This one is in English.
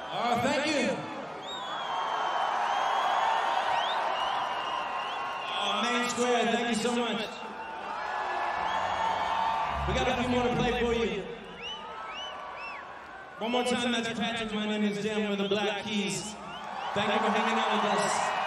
Thank you. Main Square, thank you so much. We got a few more to play for you. One more time, that's Patrick. My name is Jam with the Black Keys. Thank you for hanging out with us.